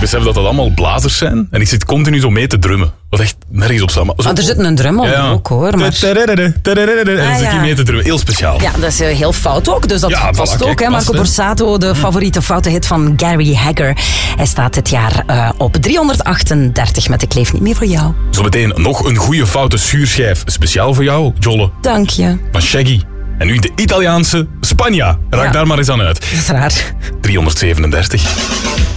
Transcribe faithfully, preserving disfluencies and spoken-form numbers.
besef dat dat allemaal blazers zijn. En ik zit continu zo mee te drummen. Wat echt nergens op staat. Maar zo, ah, er zit een drum op ja. ook hoor. Maar... En dan zit ik mee te drummen. Heel speciaal. Ja, dat is heel fout ook. Dus dat ja, past voilà, ook. kijk, Hè. Marco past, Borsato, de favoriete foute hit van Gary Hagger. Hij staat dit jaar uh, op driehonderdachtendertig met Ik leef niet meer voor jou. Zometeen nog een goede foute zuurschijf. Speciaal voor jou, Jolle. Dank je. Van Shaggy. En nu de Italiaanse Spagna. Raak ja. daar maar eens aan uit. Dat is raar. driehonderdzevenendertig.